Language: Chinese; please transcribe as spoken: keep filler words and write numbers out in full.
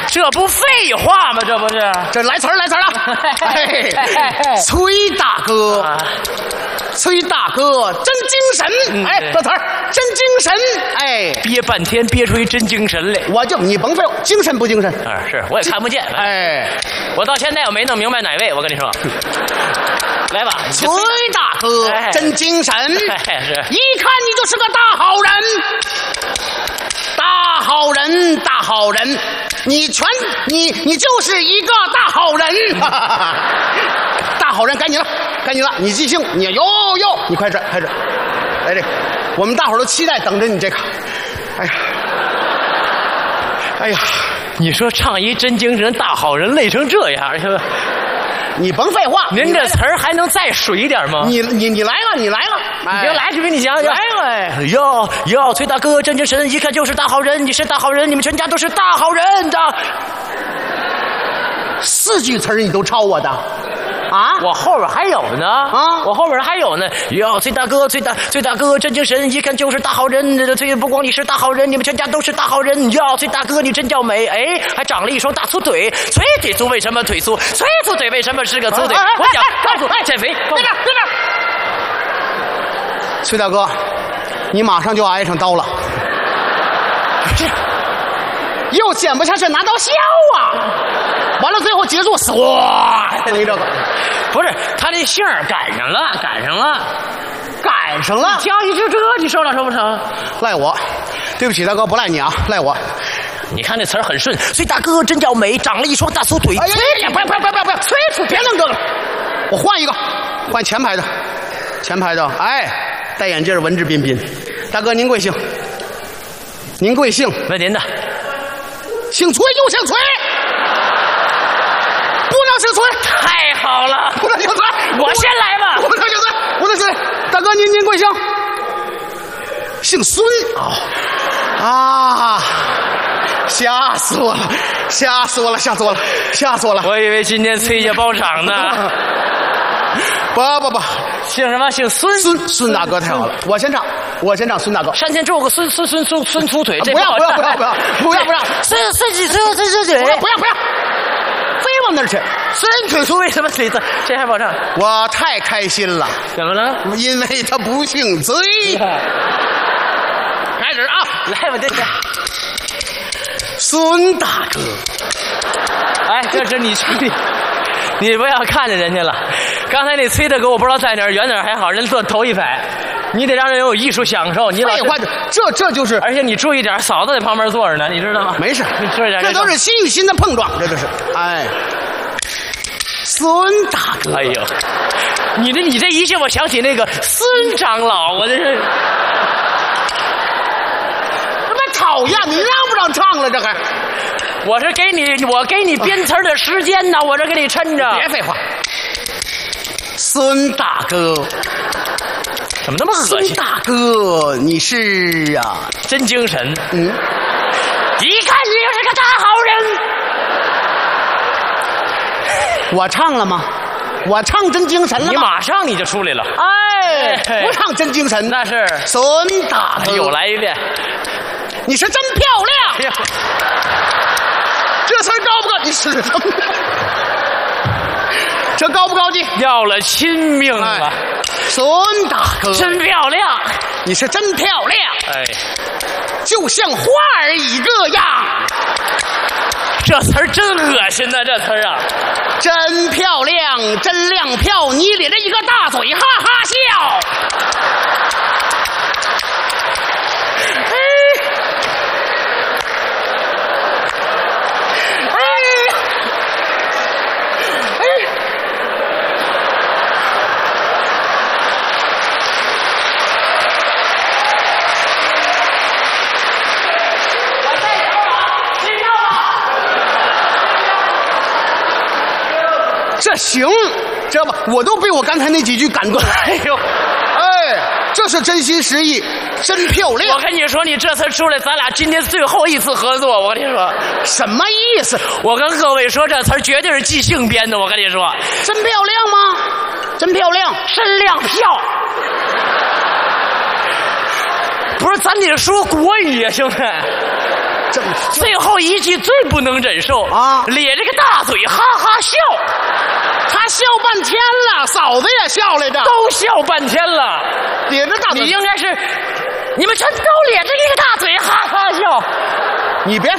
这不废话吗？这不是？ 这来词儿来词儿了。哎，崔大哥，崔大哥真精神。哎，这词儿真精神。哎， 憋半天憋出一真精神来。 我就你甭废话，精神不精神？ 啊，是我也看不见。 哎， 我到现在我没弄明白哪位，我跟你说。来吧， 崔大哥真精神。 是，一看你就是个大好人。大好人，大好人，你全你你就是一个大好人，大好人，该你了，该你了，你即兴，你哟哟，你快这开始，来这，我们大伙儿都期待等着你这个，哎呀，哎呀， 你说唱一真精神大好人累成这样是吧？ 你甭废话， 您这词儿还能再水点吗？ 你你你来了，你来了， 你别来，这边你讲讲。 来了， 哟哟，崔大哥真精神，一看就是大好人，你是大好人，你们全家都是大好人的。 四句词儿你都抄我的，啊？ 我后边还有呢，啊，我后边还有呢。哟，崔大哥，崔大崔大哥真精神，一看就是大好人。崔不光你是大好人，你们全家都是大好人。哟，崔大哥你真叫美，哎，还长了一双大粗腿。崔腿粗为什么腿粗？崔粗腿为什么是个粗腿？ 哎哎哎我讲，告诉减肥。 别这别这。崔大哥，你马上就要挨上刀了。又剪不下去，拿刀削啊！完了，最后结束，唰，你这个不是他这姓儿赶上了，赶上了， 赶上了。 加一句这，你受了受不成？ 赖我，对不起，大哥，不赖你啊，赖我。 你看那词儿很顺，崔大哥真叫美，长了一双大粗腿。 哎呀呀，不要不要不要不要，崔楚别弄这个，我换一个，换前排的，前排的，哎，戴眼镜，文质彬彬。大哥，您贵姓？您贵姓？ 问您的。 姓崔又姓崔，不能姓崔， 太好了， 不能姓崔， 我先来吧， 不能姓崔，不能姓崔。大哥，您您贵姓？姓孙啊、哦、啊！吓死我了，吓死我了，吓死我了，吓死我了！ 我以为今天崔家包场呢。 不不不， 姓什么？姓孙。 孙孙大哥太好了，我先唱，我先唱孙大哥。 山前种个孙孙孙孙孙粗腿，这不要不要不要不要不要不要， 孙孙几孙孙孙腿， 不要不要不要，非往那儿去。 孙腿粗为什么腿粗？这还保障？ 我太开心了， 怎么了？ 因为他不姓崔。开始啊， 来吧，这个孙大哥。 哎，这是你唱的。你不要看着人家了，刚才那崔大哥我不知道在哪儿，远点还好，人坐头一排，你得让人有艺术享受。你废话，这这就是， 而且你注意点，嫂子在旁边坐着呢，你知道吗？ 没事， 你注意点， 这都是心与心的碰撞，这就是。哎，孙大哥， 哎呦，你这你这一下，我想起那个孙长老，我这是， 他妈讨厌！你让不让唱了？这还。 我是给你，我给你编词的时间呢，我这给你抻着。 别废话，孙大哥， 怎么那么恶心？ 孙大哥，你是啊， 真精神。 嗯， 一看你就是个大好人。 我唱了吗？我唱真精神了吗？ 你马上你就出来了。 哎，不唱真精神， 那是孙大哥。 又来一遍， 你是真漂亮。这词儿高不高？你是什么？这高不高级？ 要了亲命了， 哎、孙大哥， 真漂亮！ 你是真漂亮， 哎， 就像花儿一个样。 这词儿真恶心呐、啊！这词儿啊， 真漂亮，真亮票，你咧着一个大嘴，哈哈笑。这行，知道吧？我都被我刚才那几句感动了。 哎呦， 哎，这是真心实意，真漂亮。 我跟你说，你这次出来，咱俩今天最后一次合作。我跟你说， 什么意思？ 我跟各位说，这词儿绝对是即兴编的。我跟你说， 真漂亮吗？真漂亮， 真亮票。不是，咱得说国语啊，兄弟。 这最后一句最不能忍受啊咧着个大嘴哈哈笑， 他笑半天了，嫂子也笑来着， 都笑半天了。 咧着大嘴。 你应该是，你们全都咧着一个大嘴哈哈笑。 你别